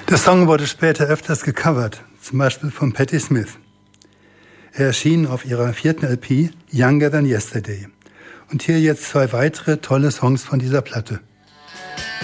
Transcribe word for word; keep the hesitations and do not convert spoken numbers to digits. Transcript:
Der Song wurde später öfters gecovert, zum Beispiel von Patti Smith. Er erschien auf ihrer vierten L P Younger Than Yesterday. Und hier jetzt zwei weitere tolle Songs von dieser Platte.